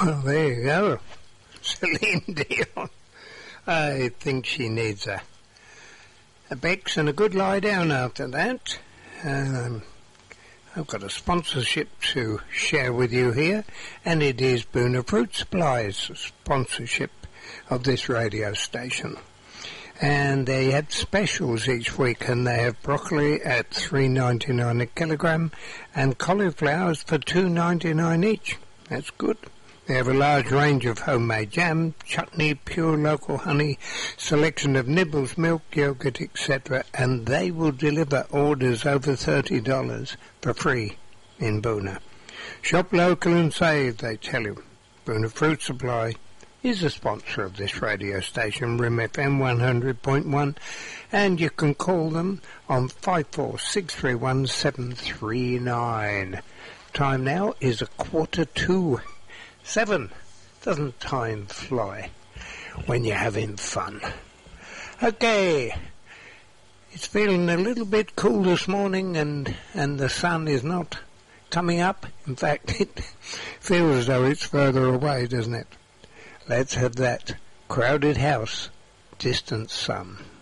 Well, there you go. Celine Dion. I think she needs a Bex and a good lie down after that. I've got a sponsorship to share with you here, and it is Boona Fruit Supply's sponsorship of this radio station. And they have specials each week, and they have broccoli at $3.99 a kilogram and cauliflowers for $2.99 each. That's good. They have a large range of homemade jam, chutney, pure local honey, selection of nibbles, milk, yogurt, etc. And they will deliver orders over $30 for free in Boona. Shop local and save, they tell you. Boona Fruit Supply is a sponsor of this radio station, RIM FM 100.1, and you can call them on 54631 Time now is 6:45. Doesn't time fly when you're having fun? Okay, it's feeling a little bit cool this morning, and the sun is not coming up. In fact, it feels as though it's further away, doesn't it? Let's have that Crowded House, Distant Sun.